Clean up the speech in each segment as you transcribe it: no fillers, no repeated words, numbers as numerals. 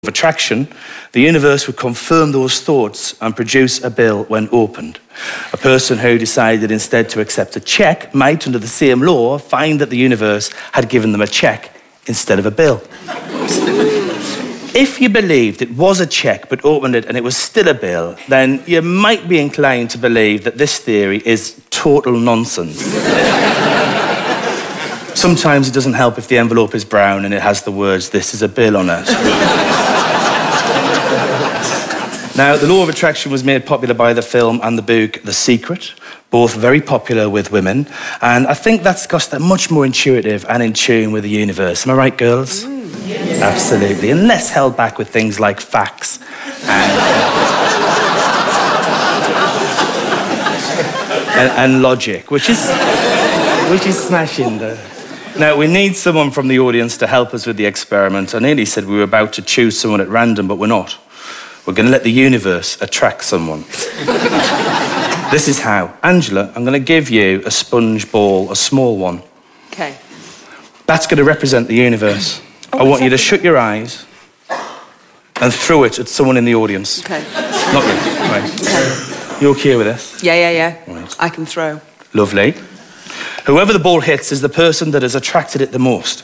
of attraction, the universe would confirm those thoughts and produce a bill when opened. A person who decided instead to accept a check might, under the same law, find that the universe had given them a check instead of a bill. If you believed it was a check but opened it and it was still a bill, then you might be inclined to believe that this theory is total nonsense. Sometimes it doesn't help if the envelope is brown and it has the words, "This is a bill" on it. Now, the law of attraction was made popular by the film and the book The Secret, both very popular with women, and I think that's because they're much more intuitive and in tune with the universe. Am I right, girls? Yes. Absolutely, and less held back with things like facts and logic, which is smashing. Now, we need someone from the audience to help us with the experiment. I nearly said we were about to choose someone at random, but we're not. We're going to let the universe attract someone. This is how. Angela, I'm going to give you a sponge ball, a small one. Okay. That's going to represent the universe. I want you to shut your eyes and throw it at someone in the audience. Okay. Not you. Right. Okay. You okay with this? Yeah. Right. I can throw. Lovely. Whoever the ball hits is the person that has attracted it the most.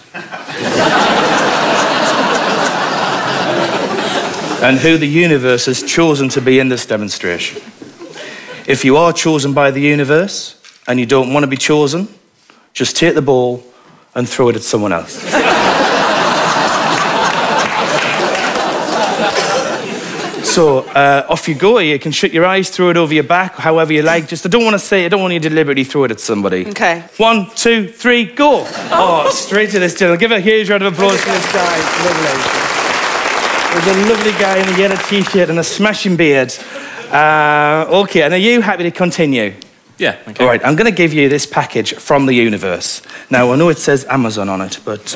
And who the universe has chosen to be in this demonstration. If you are chosen by the universe and you don't want to be chosen, just take the ball and throw it at someone else. So, off you go. You can shut your eyes, throw it over your back, however you like. Just, I don't want you to deliberately throw it at somebody. Okay. 1, 2, 3, go. Oh, straight to this gentleman. Give a huge round of applause for this guy. Lovely. There's a lovely guy in a yellow t-shirt and a smashing beard. Okay, and are you happy to continue? Yeah, okay. All right, I'm going to give you this package from the universe. Now, I know it says Amazon on it, but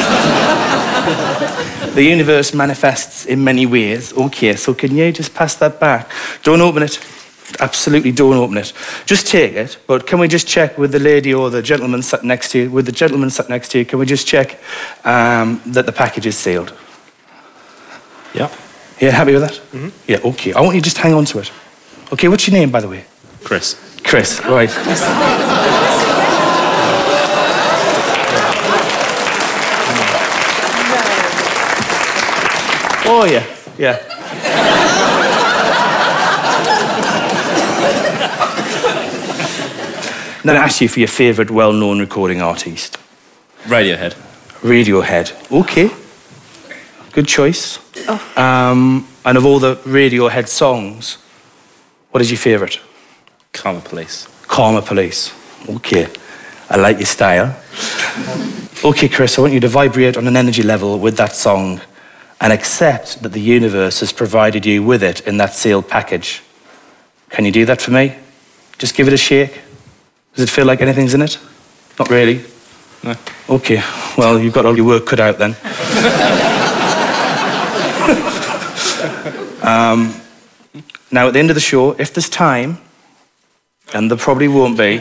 the universe manifests in many ways. Okay, so can you just pass that back? Don't open it. Absolutely don't open it. Just take it, but can we just check with the lady or the gentleman sat next to you? With the gentleman sat next to you, can we just check that the package is sealed? Yeah. Yeah, happy with that? Mm-hmm. Yeah, okay. I want you to just hang on to it. Okay, what's your name, by the way? Chris. Chris, right. Oh, yeah. Now, I ask you for your favourite well-known recording artist. Radiohead. Radiohead. Okay. Good choice. Oh. And of all the Radiohead songs, what is your favourite? Karma Police. Karma Police. Okay. I like your style. Okay, Chris, I want you to vibrate on an energy level with that song and accept that the universe has provided you with it in that sealed package. Can you do that for me? Just give it a shake. Does it feel like anything's in it? Not really? No. Okay, well, you've got all your work cut out then. Now, at the end of the show, if there's time, and there probably won't be,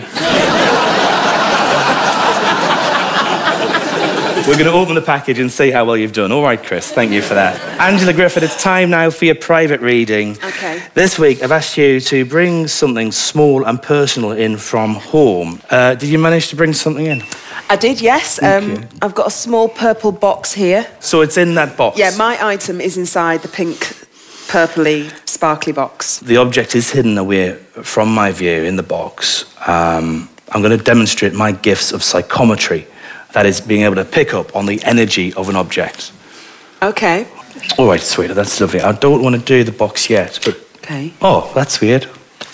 we're going to open the package and see how well you've done. All right, Chris, thank you for that. Angela Griffith, it's time now for your private reading. Okay. This week, I've asked you to bring something small and personal in from home. Did you manage to bring something in? I did, yes. Okay. I've got a small purple box here. So it's in that box? Yeah, my item is inside the pink, purpley, sparkly box. The object is hidden away from my view in the box. I'm going to demonstrate my gifts of psychometry. That is, being able to pick up on the energy of an object. Okay. All right, sweetie, that's lovely. I don't want to do the box yet, but... Okay. Oh, that's weird.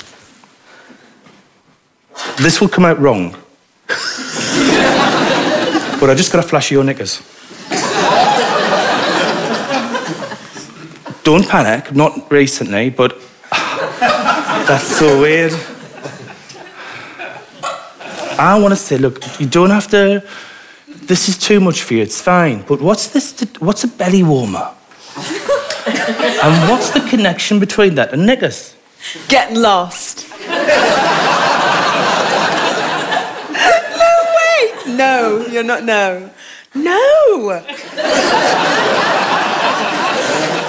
This will come out wrong. But I just got to flash your knickers. Don't panic, not recently, but... That's so weird. I want to say, look, you don't have to... This is too much for you, it's fine. But what's this? What's a belly warmer? And what's the connection between that and knickers? Getting lost. No way! No, you're not, no. No!